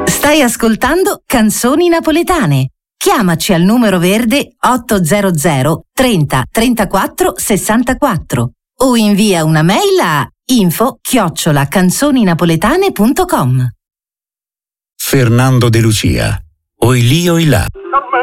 Stai ascoltando Canzoni Napoletane. Chiamaci al numero verde 800 30 34 64 o invia una mail a info@canzoninapoletane.com. Fernando De Lucia, Oi lì oi là.